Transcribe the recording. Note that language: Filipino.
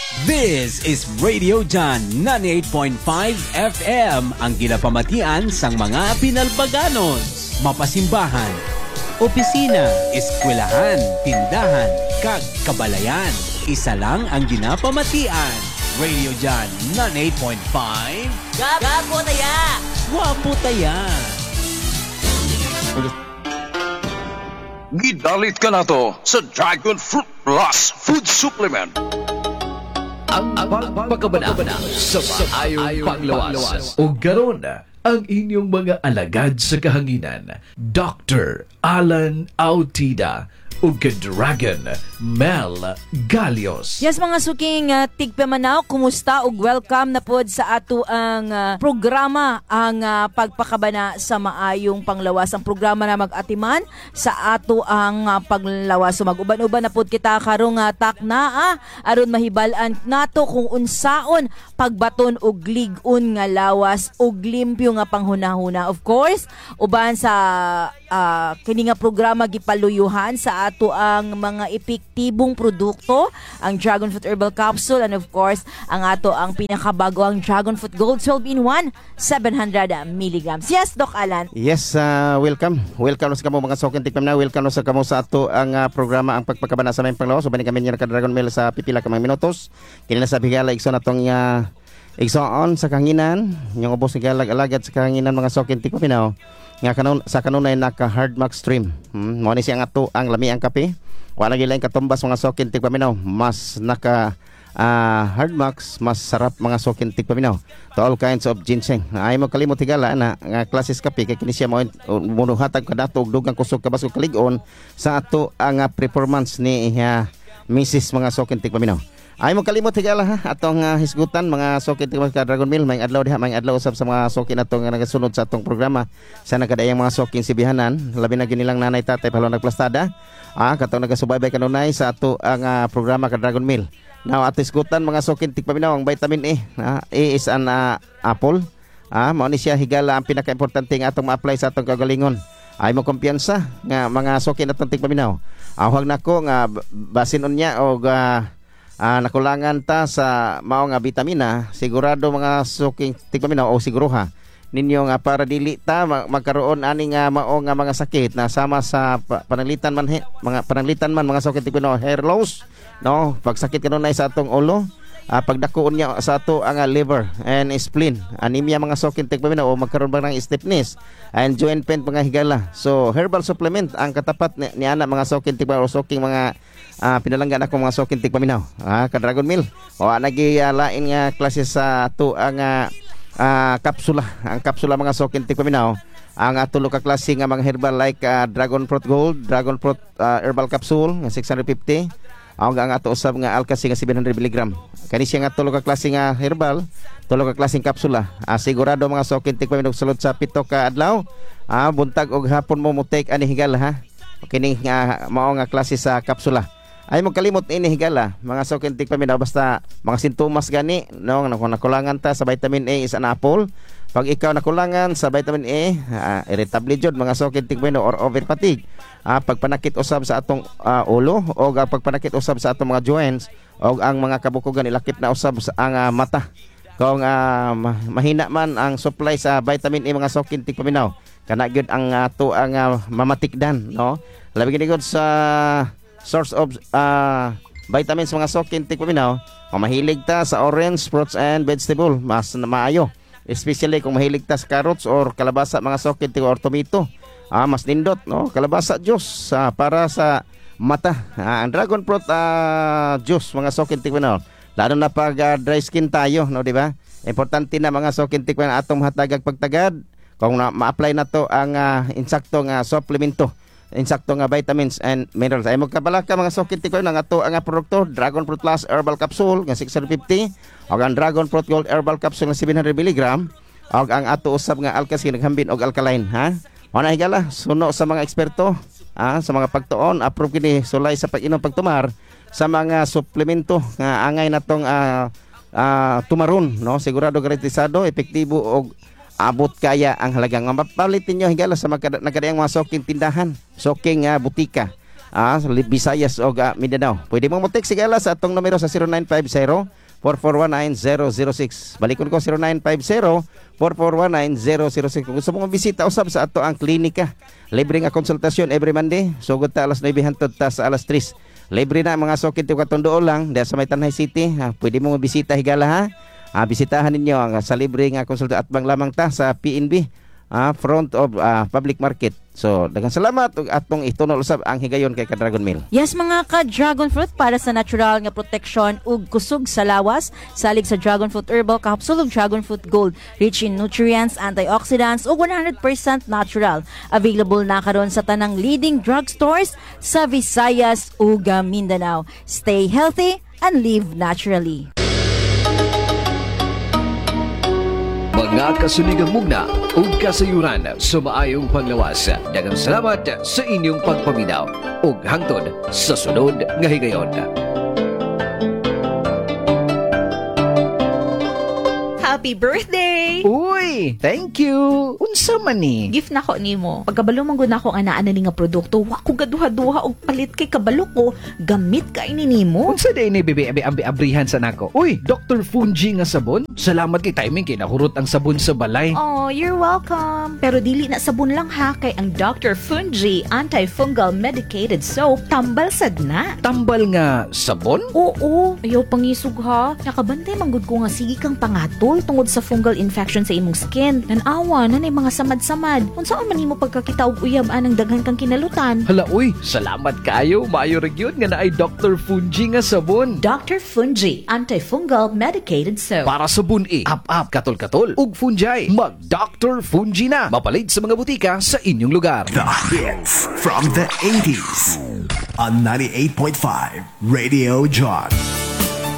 This is Radio John 98.5 FM, ang ginapamatian sang mga Pinalbaganos. Mapasimbahan, opisina, eskwelahan, tindahan, kag kabalayan. Isa lang ang ginapamatian. Radio John 98.5. Gapo taya! Wapo taya! Gidalit ka na to sa Dragon Fruit Plus Food Supplement. Ang pagpakabana sa maayong panglawas. O garon ang inyong mga alagad sa kahanginan, Dr. Alan Autida ug Dragon Mel Galios. Yes, mga suking tigpamanaw, kumusta ug welcome na pod sa ato ang programa, ang pagpakabana sa maayong panglawas. Ang programa na mag-atiman sa ato ang panglawas. So mag-uban-uban na pod kita karong takna aron mahibalan nato kung unsaon pagbaton og lig-on nga lawas ug limpyo nga panghunahuna. Of course, uban sa kini nga programa gipaluyuhan sa ato ang mga epektibong produkto, ang Dragon Fruit Herbal Capsule, and of course, ang ato ang pinakabago ang Dragon Fruit Gold 12-in-1, 700 milligrams. Yes, Doc Alan. Yes, welcome. Welcome sa kamo mga sokin tikpam na. Welcome sa kamo sa ato ang programa ang pagpakabana sa mayong panglawas. So bani kami niya ka Dragon Mel sa pipila ka mga minutos. Kini na sa bigala igsoon atong igsoon sa kanginan, yung ubos ng alagad sa kanginan mga sokin tikpam na. Nga sa kanunay naka hard max stream. Mo ni siya ato ang lami ang kape. Wala gilain katumbas mga sokin tigpaminaw. Mas naka hard max, mas sarap mga sokin tigpaminaw. To all kinds of ginseng. Ay mo kalimot higala na nga klases kape kay kini siya mo munuhatag kadato og dugang kusog kabas ug kalig-on sa ato ang performance ni Mrs. mga sokin tigpaminaw. Ay mo kalimot higala ha atong hisgutan mga sokin ka Dragon Mill may adlaw diha may adlaw usab sa mga sokin atong nagasunod sa atong programa sa nagadayang mga sokin sibihanan labi na ginilang nanay tatay palong nagplastada katong nagasubaybay kanunay sa ato ang programa ka Dragon Mill. Now at hisgutan mga sokin tigpaminaw ang vitamin E. E is an apple. Mao ni siya higala ang pinaka-importante nga atong ma-apply sa atong kagalingon. Ay mo kumpiyansa nga mga sokin atong tigpaminaw. Awag nako nga basin unya og nakulangan ta sa mao nga vitamina, sigurado mga suking tigpaminaw o siguruha ninyo nga para dili ta magkaroon ani nga mao nga mga sakit na sama sa pananglitan man mga suking tigpaminaw, hair loss, no, pagsakit kanunay sa atong ulo, pagdakuon niya sa ato ang liver and spleen, anemia mga suking tigpaminaw o magkaroon ba ng stiffness and joint pain mga higala. So herbal supplement ang katapat ni ana mga suking tigpaminaw o suking mga pinalanggan ako mga sokin tigpaminaw ka Dragon Mill o lain nga klase sa ato ang kapsula. Ang kapsula mga sokin tigpaminaw ang tulo ka klase nga mga herbal like Dragon Fruit Gold, Dragon Fruit Herbal Capsule nga 650, ang ato usab nga Alkasi nga 700 mg. Kani siya nga tulo ka klase nga herbal, tulo ka klaseng kapsula. Sigurado mga sokin tigpaminaw sulod sa 7 ka adlaw, buntag og hapon mo take ani higala ha. Kini nga mao nga klase sa kapsula. Ay mo kalimot ini higala mga sokin tigpaminaw basta mga sintomas gani no nakulangan ta sa vitamin A is an apple. Pag ikaw nakulangan sa vitamin A, irritable jud mga sokin tigpaminaw or over fatigue. Pagpanakit usab sa atong ulo o pagpanakit usab sa atong mga joints o ang mga kabukugan ilakip na usab sa ang mata. Kung mahina man ang supply sa vitamin A mga sokin tigpaminaw, kana gyud ang ato ang mamatikdan no. Labi gid sa source of vitamins mga sokin tigpaminaw, kung mahilig ta sa orange, fruits and vegetable, mas maayo. Especially kung mahilig ta sa carrots or kalabasa mga sokin or tomato, mas nindot no, kalabasa juice para sa mata. Ang dragon fruit juice mga sokin tigpaminaw, lalo na pag dry skin tayo no, di ba? Importante na mga sokin tigpaminaw atong hatagag pagtagad kung ma-apply na to ang insakto nga supplemento, insakto nga vitamins and minerals. Ay magkabalaka mga sokin tikoy nga ato ang produkto Dragon Fruit Plus Herbal Capsule nga 650 ug ang Dragon Fruit Gold Herbal Capsule nga 700 mg ug ang ato usab nga Alkasi naghambin og alkaline ha. Mao na higala suno sa mga eksperto sa mga pagtuon approve kini sulay sa pag-inom pagtumar sa mga suplemento nga angay natong tumaron no, sigurado garantisado epektibo og abot kaya ang halagang mapalitin nyo higala sa nagkadayang mga soking tindahan, soking butika, Visayas o Mindanao. Pwede mo mo-text higala sa atong numero sa 4419006. Balikon ko 0950-4419006. Kung gusto mong bisita usab sa ato ang klinika, libre nga konsultasyon every Monday. Sugod ta alas 9 hangtod ta sa alas 3. Libre na mga sakit yung katundoon lang dahil sa may Tanay City. Pwede mo bisita higala ha. Bisitahan ninyo ang sa libre nga konsultasyon at bang lamang ta sa PNB. Front of public market. So, daghang salamat ug atong itunol usab ang higayon kay Ka-Dragon Mill. Yes mga ka-dragon fruit, para sa natural nga protection ug kusog sa lawas, salig sa dragon fruit herbal kahapsul ug dragon fruit gold, rich in nutrients, antioxidants ug 100% natural. Available na karon sa tanang leading drugstores sa Visayas ug Mindanao. Stay healthy and live naturally. Mga kasuligang mugna o kasayuran sa maayong panglawas. Daghang salamat sa inyong pagpaminaw ug hangtod sa sunod nga higayon. Happy birthday! Uy, thank you. Unsa man ni? Gift na ko nimo. Pagkabalo man gud nako ang naa ni nga produkto, wa ko gaduha-duha og palit kay kabalo ko. Gamit ka ini nimo. Unsa day ni bebe abrihan sa nako? Uy, Dr. Fungi nga sabon. Salamat kay timing kay nahurot ang sabon sa balay. Oh, you're welcome. Pero dili na sabon lang ha, kay ang Dr. Fungi antifungal medicated soap tambal sad na. Tambal nga sabon? Oo, ayaw pangisog ha. Nakabantay manggod ko nga sige kang pangatol tungod sa fungal infection sa imong skin. Nanawa na mga samad-samad. Unsaon man nimo pagkakita og uyab anang daghan kang kinalutan. Hala uy, salamat kayo. Maayo ra gyud nga naay Dr. Fungi nga sabon. Dr. Fungi antifungal medicated soap. Para sabon up katol-katol ug fungi. Mag Dr. Fungi na. Mapalit sa mga butika sa inyong lugar. The hits from the 80s on 98.5 Radio John.